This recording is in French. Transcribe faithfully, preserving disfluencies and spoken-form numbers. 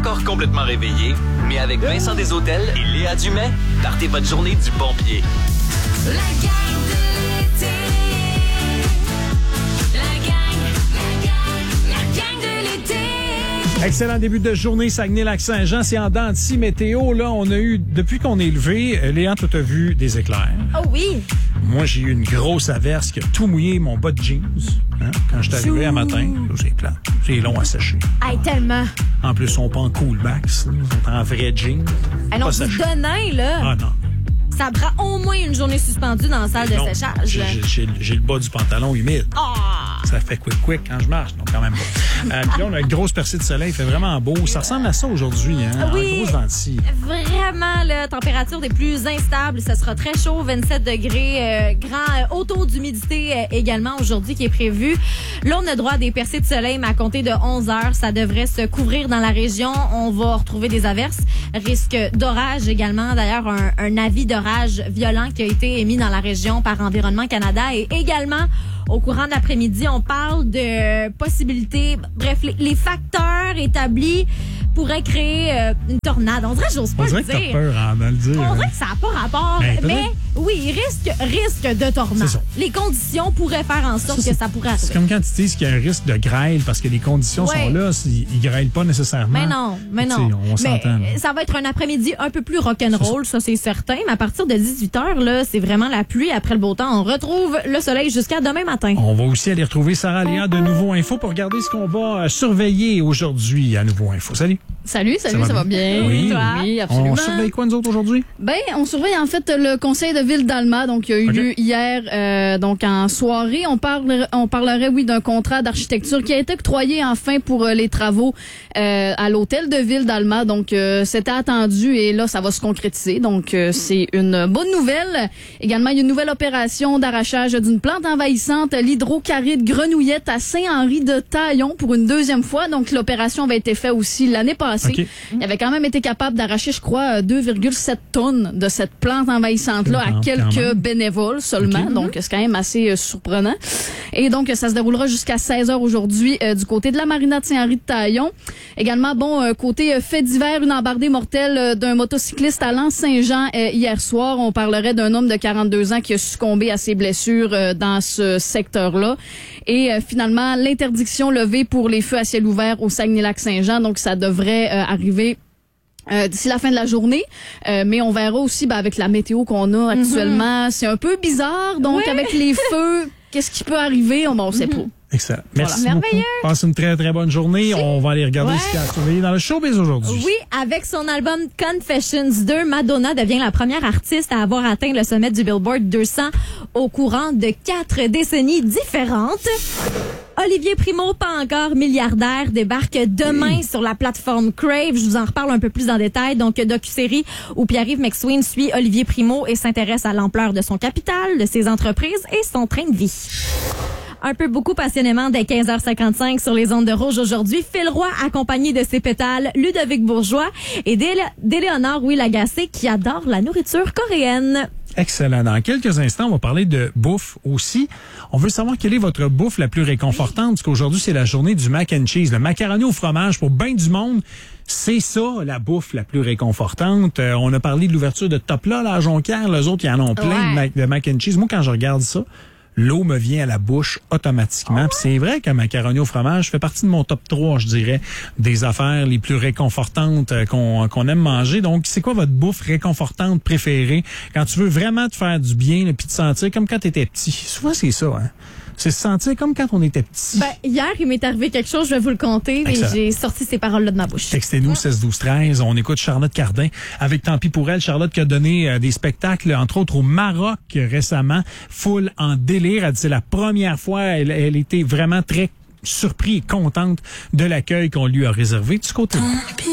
encore complètement réveillé, mais avec Vincent Deshôtels et Léa Dumais, partez votre journée du bon pied. La gang de l'été. La gang, la gang, la gang de l'été. Excellent début de journée, Saguenay-Lac-Saint-Jean. C'est en dents de scie météo. Là, on a eu, depuis qu'on est levé, Léa, tu as vu des éclairs. Oh oui! Moi, j'ai eu une grosse averse qui a tout mouillé mon bas de jeans. Hein, quand je suis arrivé un matin, c'est plat. C'est long à sécher. Hey, tellement! En plus, ils sont pas en coolbacks. Ils sont en vrai jeans. Hey, non, Pas du séchés. Denain, là, Ah non. ça prend au moins une journée suspendue dans la salle de Non. séchage. J'ai, là. j'ai- j'ai- j'ai le bas du pantalon humide. Ah! Ça fait quick-quick quand je marche, donc quand même pas. Euh, puis là, on a une grosse percée de soleil. Il fait vraiment beau. Ça ressemble à ça aujourd'hui, hein? Oui. En grosse ventilles. Vraiment, la température des plus instables. Ça sera très chaud, vingt-sept degrés. Euh, grand euh, haut taux d'humidité euh, également aujourd'hui qui est prévu. Là, on a droit à des percées de soleil, mais à compter de onze heures, ça devrait se couvrir dans la région. On va retrouver des averses. Risque d'orage également. D'ailleurs, un, un avis d'orage violent qui a été émis dans la région par Environnement Canada. Et également, au courant de l'après-midi, on parle de possibilités. Bref, les, les facteurs établis pourraient créer euh, une tornade. On dirait que j'ose pas On dirait le que t'as dire. peur en de le dire. On hein. dirait que ça n'a pas rapport, Ben, peut-être. mais oui, risque, risque de tornade. C'est ça. Les conditions pourraient faire en sorte Ça, que c'est- ça pourrait C'est arriver. comme quand tu dis qu'il y a un risque de grêle parce que les conditions Ouais. sont là, ils, ils grêlent pas nécessairement. Mais non, mais Tu sais, non. on mais s'entend. là. euh, ça va être un après-midi un peu plus rock'n'roll, ça c'est certain. Mais à partir de dix-huit heures, là, c'est vraiment la pluie après le beau temps. On retrouve le soleil jusqu'à demain matin. On va aussi aller retrouver Sarah Léa de Nouveau Info pour regarder ce qu'on va euh, surveiller aujourd'hui à Nouveau Info. Salut. Salut, salut, Ça ça va va bien? Oui. Toi? Oui, absolument. On surveille quoi, nous autres, aujourd'hui? Ben, on surveille en fait le conseil de ville d'Alma, donc il y a eu Ok. lieu hier, euh, donc en soirée. On parle, on parlerait, oui, d'un contrat d'architecture qui a été octroyé enfin pour euh, les travaux euh, à l'hôtel de ville d'Alma. Donc, euh, c'était attendu et là, ça va se concrétiser. Donc, euh, c'est une bonne nouvelle. Également, il y a une nouvelle opération d'arrachage d'une plante envahissante, l'hydrocaride grenouillette à Saint-Henri-de-Taillon pour une deuxième fois. Donc, l'opération avait été faite aussi l'année passée. OK. Il avait quand même été capable d'arracher, je crois, deux virgule sept tonnes de cette plante envahissante-là à Quand- quand quelques même. bénévoles seulement. Ok. Donc, c'est quand même assez euh, surprenant. Et donc, ça se déroulera jusqu'à seize heures aujourd'hui euh, du côté de la marina de Saint-Henri-de-Taillon. Également, bon, euh, côté euh, fait divers, une embardée mortelle euh, d'un motocycliste à Lens-Saint-Jean euh, hier soir. On parlerait d'un homme de quarante-deux ans qui a succombé à ses blessures euh, dans ce secteur-là. Et euh, finalement, l'interdiction levée pour les feux à ciel ouvert au Saguenay-Lac-Saint-Jean. Donc, ça devrait euh, arriver Euh, d'ici la fin de la journée, euh, mais on verra aussi ben, avec la météo qu'on a actuellement, c'est un peu bizarre, donc Ouais. avec les feux, qu'est-ce qui peut arriver, on ne sait pas. Excellent. Merci Voilà. beaucoup. Merveilleux. Passe une très, très bonne journée. On va aller regarder Ouais. ce qu'il y a à surveiller dans le showbiz aujourd'hui. Oui, avec son album Confessions deux, Madonna devient la première artiste à avoir atteint le sommet du Billboard deux cents au courant de quatre décennies différentes. Olivier Primo, pas encore milliardaire, débarque demain sur la plateforme Crave. Je vous en reparle un peu plus en détail. Donc, docu-série où Pierre-Yves McSween suit Olivier Primo et s'intéresse à l'ampleur de son capital, de ses entreprises et son train de vie. Un peu beaucoup passionnément dès quinze heures cinquante-cinq sur les ondes de Rouge aujourd'hui. Phil Roy accompagné de ses pétales, Ludovic Bourgeois et d'Élé- d'Éléonore Louis Lagacé qui adore la nourriture coréenne. Excellent. Dans quelques instants, on va parler de bouffe aussi. On veut savoir quelle est votre bouffe la plus réconfortante, parce qu'aujourd'hui, c'est la journée du mac and cheese. Le macaroni au fromage, pour bien du monde, c'est ça, la bouffe la plus réconfortante. Euh, on a parlé de l'ouverture de Topla, là, à Jonquière. Les autres, ils en ont plein Ouais. de, mac, de mac and cheese. Moi, quand je regarde ça, l'eau me vient à la bouche automatiquement. Puis c'est vrai qu'un macaroni au fromage fait partie de mon top trois, je dirais, des affaires les plus réconfortantes euh, qu'on qu'on aime manger. Donc, c'est quoi votre bouffe réconfortante préférée quand tu veux vraiment te faire du bien puis te sentir comme quand tu étais petit? Souvent, c'est ça, hein? C'est se sentir comme quand on était petit. Ben, hier, il m'est arrivé quelque chose, je vais vous le conter, mais Excellent. j'ai sorti ces paroles-là de ma bouche. Textez-nous seize douze treize. On écoute Charlotte Cardin avec Tant pis pour elle. Charlotte qui a donné euh, des spectacles, entre autres au Maroc euh, récemment, full en délire. Elle dit c'est la première fois. Elle, elle était vraiment très surprise et contente de l'accueil qu'on lui a réservé de ce côté-là.